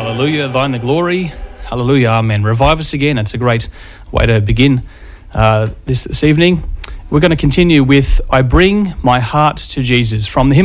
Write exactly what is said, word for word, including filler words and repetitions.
Hallelujah, thine the glory. Hallelujah, amen. Revive us again. It's a great way to begin uh, this, this evening. We're going to continue with I Bring My Heart to Jesus from the hymn